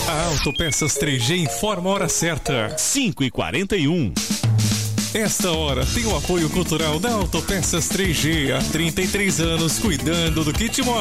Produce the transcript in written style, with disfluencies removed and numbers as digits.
A Autopeças 3G informa a hora certa. 5h41. Esta hora tem o apoio cultural da Autopeças 3G. Há 33 anos cuidando do kit móvel.